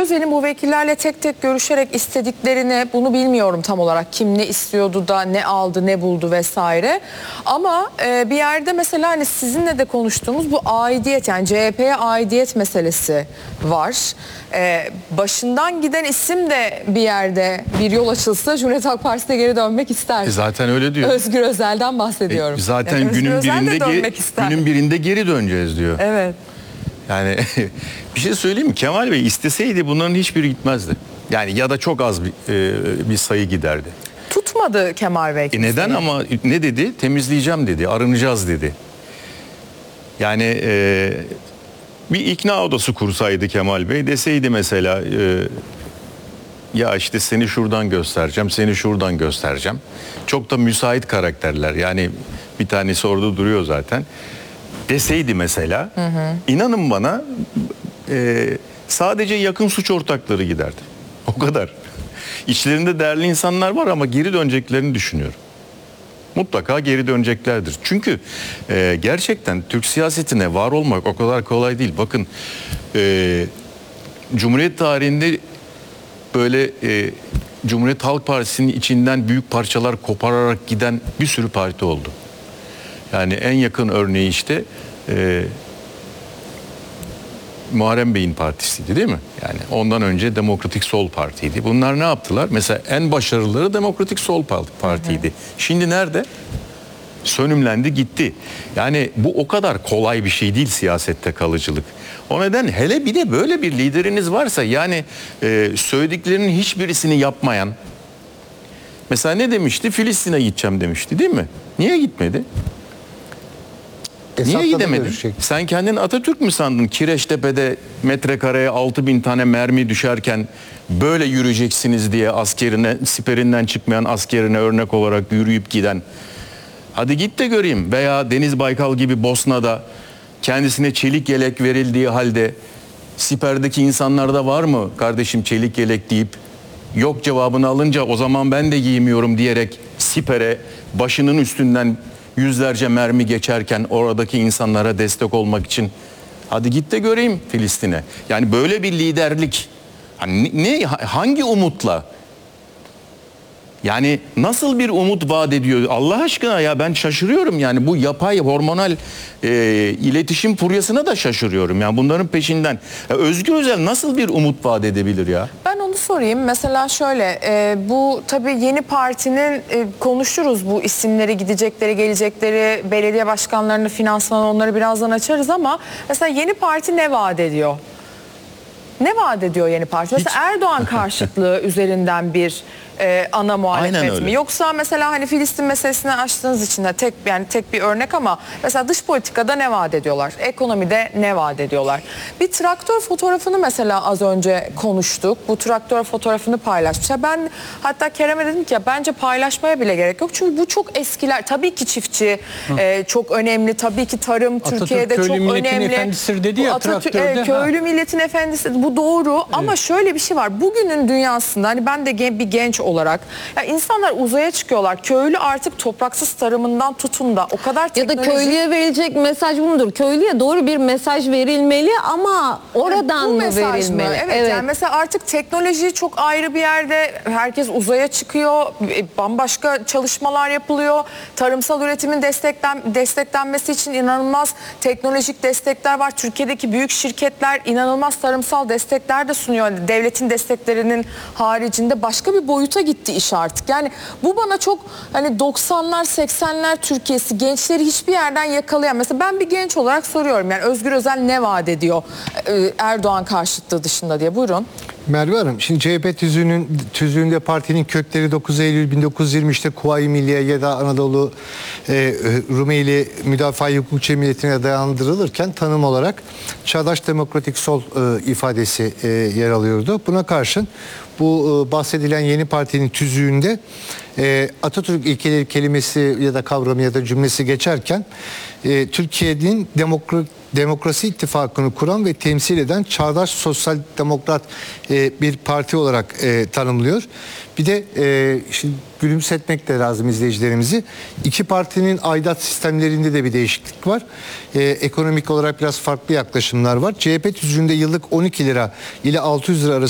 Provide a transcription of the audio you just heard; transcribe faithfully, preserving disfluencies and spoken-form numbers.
Özel'in bu vekillerle tek tek görüşerek istediklerini, bunu bilmiyorum tam olarak kim ne istiyordu da ne aldı ne buldu vesaire. Ama e, bir yerde mesela hani sizinle de konuştuğumuz bu aidiyet, yani C H P'ye aidiyet meselesi var. E, başından giden isim de bir yerde bir yol açılsa Cumhuriyet Halk Partisi'ne geri dönmek ister. E zaten öyle diyor. Özgür Özel'den bahsediyorum. E zaten yani günün birinde ge- günün birinde geri döneceğiz diyor. Evet. Yani bir şey söyleyeyim mi? Kemal Bey isteseydi bunların hiçbiri gitmezdi. Yani ya da çok az bir, e, bir sayı giderdi. Tutmadı Kemal Bey. E neden ama ne dedi? Temizleyeceğim dedi, arınacağız dedi. Yani e, bir ikna odası kursaydı Kemal Bey, deseydi mesela e, ya işte seni şuradan göstereceğim, seni şuradan göstereceğim. Çok da müsait karakterler, yani bir tanesi orada duruyor zaten. Deseydi mesela, hı hı. inanın bana e, sadece yakın suç ortakları giderdi. O kadar. İçlerinde değerli insanlar var ama geri döneceklerini düşünüyorum. Mutlaka geri döneceklerdir. Çünkü e, gerçekten Türk siyasetine var olmak o kadar kolay değil. Bakın e, Cumhuriyet tarihinde böyle e, Cumhuriyet Halk Partisi'nin içinden büyük parçalar kopararak giden bir sürü parti oldu. Yani en yakın örneği işte e, Muharrem Bey'in partisiydi değil mi? Yani ondan önce Demokratik Sol Parti'ydi. Bunlar ne yaptılar? Mesela en başarılıları Demokratik Sol Parti'ydi. Hı hı. Şimdi nerede? Sönümlendi gitti. Yani bu o kadar kolay bir şey değil siyasette kalıcılık. O nedenle hele bir de böyle bir lideriniz varsa, yani e, söylediklerinin hiçbirisini yapmayan, mesela ne demişti? Filistin'e gideceğim demişti değil mi? Niye gitmedi? Niye gidemedin? Sen kendini Atatürk mü sandın? Kireçtepe'de metrekareye altı bin tane mermi düşerken böyle yürüyeceksiniz diye askerine, siperinden çıkmayan askerine örnek olarak yürüyüp giden. Hadi git de göreyim. Veya Deniz Baykal gibi Bosna'da kendisine çelik yelek verildiği halde siperdeki insanlarda var mı kardeşim çelik yelek deyip yok cevabını alınca o zaman ben de giymiyorum diyerek sipere başının üstünden yüzlerce mermi geçerken oradaki insanlara destek olmak için hadi git de göreyim Filistin'e. Yani böyle bir liderlik hani ne, hangi umutla, yani nasıl bir umut vaat ediyor Allah aşkına ya, ben şaşırıyorum yani bu yapay hormonal e, iletişim furyasına da şaşırıyorum yani bunların peşinden. Ya Özgür Özel nasıl bir umut vaat edebilir ya? Ben onu sorayım. Mesela şöyle e, bu tabii yeni partinin e, konuşuruz bu isimleri, gidecekleri, gelecekleri, belediye başkanlarını, finansman, onları birazdan açarız ama mesela yeni parti ne vaat ediyor? Ne vaat ediyor yeni parti? Mesela Hiç. Erdoğan karşıtlığı üzerinden bir e, ana muhalefet mi? Yoksa mesela hani Filistin meselesini açtığınız için de tek yani tek bir örnek ama mesela dış politikada ne vaat ediyorlar? Ekonomide ne vaat ediyorlar? Bir traktör fotoğrafını mesela az önce konuştuk. Bu traktör fotoğrafını paylaşmışlar. Ben hatta Kerem'e dedim ki ya bence paylaşmaya bile gerek yok. Çünkü bu çok eskiler. Tabii ki çiftçi e, çok önemli. Tabii ki tarım Atatürk Türkiye'de çok önemli. Atatürk köylü milletin efendisidir dedi ya Atatürk, traktörde. E, köylü ha. milletin efendisi. Bu doğru evet. Ama şöyle bir şey var. Bugünün dünyasında hani ben de gen, bir genç olarak ya insanlar uzaya çıkıyorlar. Köylü artık topraksız tarımından tutun da o kadar teknolojik... Ya da köylüye verilecek mesaj bu mudur? Köylüye doğru bir mesaj verilmeli ama oradan yani mı verilmeli? Mı? Evet, evet. Yani mesela artık teknoloji çok ayrı bir yerde. Herkes uzaya çıkıyor. Bambaşka çalışmalar yapılıyor. Tarımsal üretimin desteklen, desteklenmesi için inanılmaz teknolojik destekler var. Türkiye'deki büyük şirketler inanılmaz tarımsal destekler de sunuyor. Devletin desteklerinin haricinde başka bir boyuta gitti iş artık. Yani bu bana çok hani doksanlar seksenler Türkiye'si gençleri hiçbir yerden yakalayan. Mesela ben bir genç olarak soruyorum yani Özgür Özel ne vaat ediyor Erdoğan karşıtlığı dışında diye. Buyurun. Merve Hanım, şimdi C H P tüzüğünün, tüzüğünde partinin kökleri dokuz Eylül bin dokuz yüz yirmi üçte Kuvayi Milliye ya da Anadolu e, Rumeli Müdafaa Hukuk Cemiyeti'ne dayandırılırken tanım olarak Çağdaş Demokratik Sol e, ifadesi e, yer alıyordu. Buna karşın bu e, bahsedilen yeni partinin tüzüğünde e, Atatürk ilkeleri kelimesi ya da kavramı ya da cümlesi geçerken e, Türkiye'nin demokratik Demokrasi İttifakı'nı kuran ve temsil eden çağdaş sosyal demokrat e, bir parti olarak e, tanımlıyor. Bir de e, şimdi gülümsetmek de lazım izleyicilerimizi. İki partinin aidat sistemlerinde de bir değişiklik var. E, ekonomik olarak biraz farklı yaklaşımlar var. C H P tüzüğünde yıllık on iki lira ile altı yüz lira arası